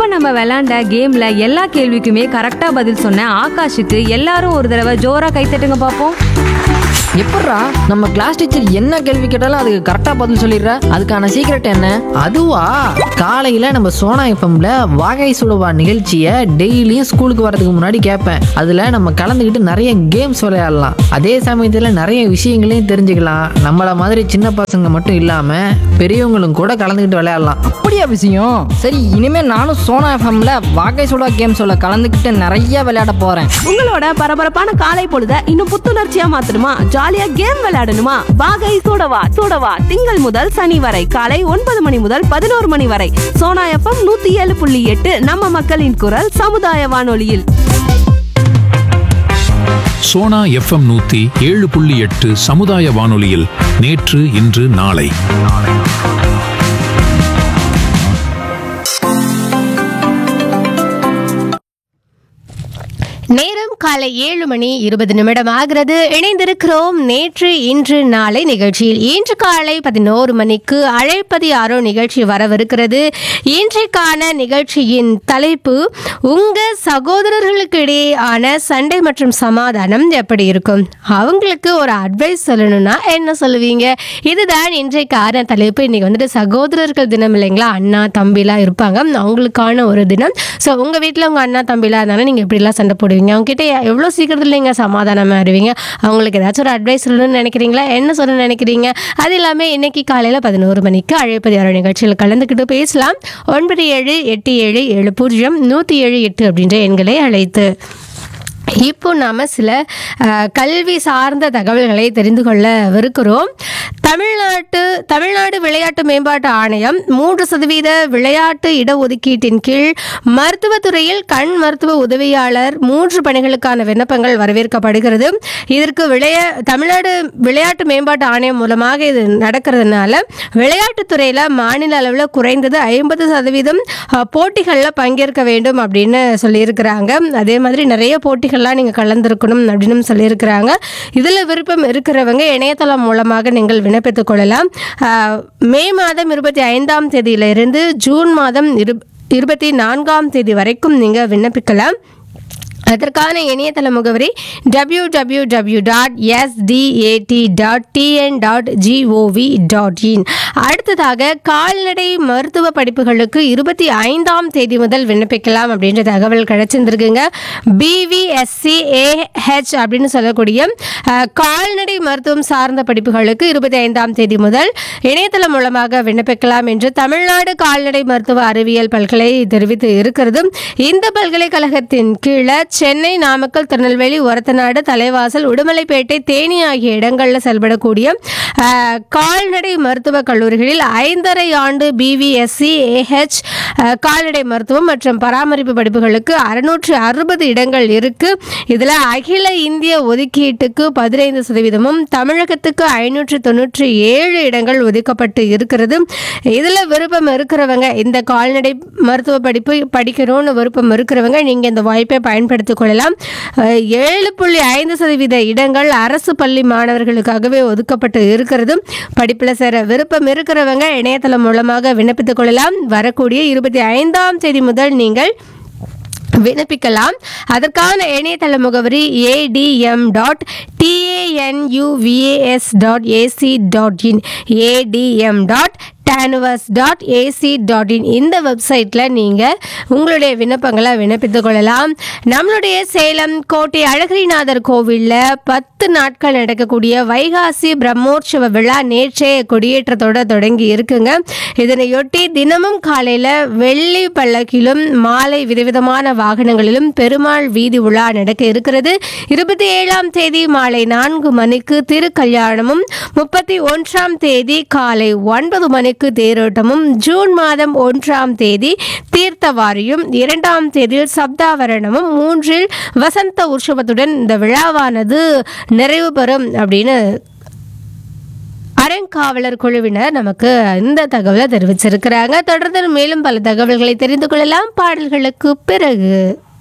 இப்ப நம்ம விளையாண்ட கேம்ல எல்லா கேள்விக்குமே கரெக்டா பதில் சொன்ன ஆகாஷுக்கு எல்லாரும் ஒரு தடவை ஜோரா கைத்தட்டுங்க பாப்போம். எப்பட்றா நம்ம கிளாஸ் டீச்சர் என்ன கேள்வி கேட்டாலும் அதுக்கு கரெக்டா பதில் சொல்லிடுற? அதுக்கான சீக்ரெட் என்ன? அதுவா, காலையில நம்ம சோனா எஃப்எம்ல வாகை சுடுவா நிகழ்ச்சியை டெய்லியும் ஸ்கூலுக்கு வரதுக்கு முன்னாடி கேட்பேன். அதுல நம்ம கலந்துக்கிட்டு நிறைய கேம்ஸ் விளையாடலாம். அதே சமயத்துல நிறைய விஷயங்களையும் தெரிஞ்சுக்கலாம். நம்மள மாதிரி சின்ன பசங்க மட்டும் இல்லாம பெரியவங்களும் கூட கலந்துக்கிட்டு விளையாடலாம். அப்படியா விஷயம்? சரி, இனிமே நானும் சோனா எஃப்எம்ல வாகை சுடா கேம்ஸ்ல கலந்துக்கிட்டு நிறைய விளையாட போறேன். உங்களோட பரபரப்பான காலை பொழுத இன்னும் புத்துணர்ச்சியா மாத்தணுமா? ஜாலியா கேம் விளையாடணுமா? வாகை சூடவா திங்கள் முதல் சனி வரை காலை 9 மணி முதல் 11 மணி வரை சோனா எஃப்எம் 107.8 நம்ம மக்களின் குரல் சமுதாய வானொலியில். சோனா எஃப்எம் 107.8 சமுதாய வானொலியில் நேற்று இன்று நாளை. நேரம் காலை 7:20 ஆகிறது. இணைந்திருக்கிறோம் நேற்று இன்று நாளை நிகழ்ச்சியில். இன்று காலை 11 மணிக்கு அழைப்பது யாரோ நிகழ்ச்சி வரவிருக்கிறது. இன்றைக்கான நிகழ்ச்சியின் தலைப்பு, உங்க சகோதரர்களுக்கு இடையேயான சண்டை மற்றும் சமாதானம் எப்படி இருக்கும்? அவங்களுக்கு ஒரு அட்வைஸ் சொல்லணும்னா என்ன சொல்லுவீங்க? இதுதான் இன்றைக்கான தலைப்பு. இன்னைக்கு வந்துட்டு சகோதரர்கள் தினம் இல்லைங்களா? அண்ணா தம்பிலாம் இருப்பாங்க, அவங்களுக்கான ஒரு தினம். ஸோ உங்கள் வீட்டில் உங்கள் அண்ணா தம்பிலாம் இருந்தாலும் நீங்கள் இப்படிலாம் சண்டை போடுவீங்க? அவங்ககிட்ட எவ்வளோ சீக்கிரத்தில் நீங்கள் சமாதானமாக இருவீங்க? அவங்களுக்கு ஏதாச்சும் ஒரு அட்வைஸ் சொல்லணும்னு நினைக்கிறீங்களா? என்ன சொல்ல நினைக்கிறீங்க? அது இல்லாமல் இன்னைக்கு காலையில் 11 மணிக்கு அழைப்பது யாரோ நிகழ்ச்சியில் கலந்துக்கிட்டு பேசலாம். 9787070178 அப்படின்ற எண்களை அழைத்து இப்போ நாம் சில கல்வி சார்ந்த தகவல்களை தெரிந்து கொள்ளவிருக்கிறோம். தமிழ்நாடு விளையாட்டு மேம்பாட்டு ஆணையம் 3% விளையாட்டு இடஒதுக்கீட்டின் கீழ் மருத்துவத்துறையில் கண் மருத்துவ உதவியாளர் 3 பணிகளுக்கான விண்ணப்பங்கள் வரவேற்கப்படுகிறது. இதற்கு தமிழ்நாடு விளையாட்டு மேம்பாட்டு ஆணையம் மூலமாக இது நடக்கிறதுனால விளையாட்டுத்துறையில் மாநில அளவில் குறைந்தது 50% போட்டிகளில் பங்கேற்க வேண்டும் அப்படின்னு சொல்லியிருக்கிறாங்க. அதே மாதிரி நிறைய போட்டிகள்லாம் நீங்கள் கலந்துருக்கணும் அப்படின்னு சொல்லியிருக்கிறாங்க. இதில் விருப்பம் இருக்கிறவங்க இணையதளம் மூலமாக நீங்கள் விண்ணப்பித்துக் கொள்ளலாம். மே மாதம் 25ஆம் தேதியிலிருந்து ஜூன் மாதம் 24ஆம் தேதி வரைக்கும் நீங்கள் விண்ணப்பிக்கலாம். அதற்கான இணையதள முகவரி www.sdat.tn.gov.in. அடுத்ததாக கால்நடை மருத்துவ படிப்புகளுக்கு 25ஆம் தேதி முதல் விண்ணப்பிக்கலாம் அப்படின்ற தகவல் கிடைச்சிருந்துருக்குங்க. BVSCAH அப்படின்னு சொல்லக்கூடிய கால்நடை மருத்துவம் சார்ந்த படிப்புகளுக்கு 25ஆம் தேதி முதல் இணையதளம் மூலமாக விண்ணப்பிக்கலாம் என்று தமிழ்நாடு கால்நடை மருத்துவ அறிவியல் பல்கலை தெரிவித்து இருக்கிறது. இந்த பல்கலைக்கழகத்தின் கீழே சென்னை, நாமக்கல், திருநெல்வேலி, ஒரத்தநாடு, தலைவாசல், உடுமலைப்பேட்டை, தேனி ஆகிய இடங்களில் செயல்படக்கூடிய கால்நடை மருத்துவக் கல்லூரிகளில் 5.5 ஆண்டு BVSCAH கால்நடை மருத்துவம் மற்றும் பராமரிப்பு படிப்புகளுக்கு 660 இடங்கள் இருக்கு. இதில் அகில இந்திய ஒதுக்கீட்டுக்கு 15%, தமிழகத்துக்கு 597 இடங்கள் ஒதுக்கப்பட்டு இருக்கிறது. இதில் விருப்பம் இருக்கிறவங்க, இந்த கால்நடை மருத்துவ படிப்பு படிக்கணும்னு விருப்பம் இருக்கிறவங்க நீங்கள் இந்த வாய்ப்பை பயன்படுத்திக் கொள்ளலாம். 7.5% இடங்கள் அரசு பள்ளி மாணவர்களுக்காகவே ஒதுக்கப்பட்டு இருக்கிறது. படிப்பில் சேர விருப்பம் இருக்கிறவங்க இணையதளம் மூலமாக விண்ணப்பித்துக் கொள்ளலாம். வரக்கூடிய 25ஆம் தேதி முதல் நீங்கள் விண்ணப்பிக்கலாம். அதற்கான இணையதள முகவரி adm.tanuvas.ac.in adm.tanuvas.ac.in. இந்த வெப்சைட்டில் நீங்கள் உங்களுடைய விண்ணப்பங்களை விண்ணப்பித்துக் கொள்ளலாம். நம்மளுடைய சேலம் கோட்டை அழகிரிநாதர் கோவிலில் 10 நாட்கள் நடக்கக்கூடிய வைகாசி பிரம்மோற்சவ விழா நேற்றே கொடியேற்றத்தோடு தொடங்கி இருக்குங்க. இதனையொட்டி தினமும் காலையில் வெள்ளி பல்லக்கிலும் மாலை விதவிதமான வாகனங்களிலும் பெருமாள் வீதி உலா நடக்க இருக்கிறது. 27ஆம் தேதி மாலை 4 மணிக்கு திருக்கல்யாணமும், 31ஆம் தேதி காலை 9 மணிக்கு தேரோட்டமும், ஜூன் மாதம் 1ஆம் தேதி தீர்த்தவாரியும், 2ஆம் தேதியில் சப்தாவரணமும், 3இல் வசந்த உற்சவத்துடன் இந்த விழாவானது நிறைவு பெறும் அப்படின்னு அறங்காவலர் குழுவினர் நமக்கு இந்த தகவலை தெரிவிச்சிருக்கிறாங்க. தொடர்ந்து மேலும் பல தகவல்களை தெரிந்து கொள்ளலாம் பாடல்களுக்கு பிறகு.